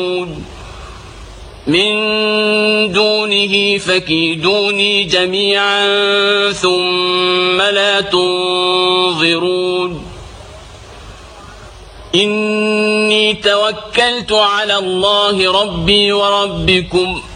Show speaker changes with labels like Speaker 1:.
Speaker 1: من دونه فكيدوني جميعا ثم لا تنظرون إني توكلت على الله ربي وربكم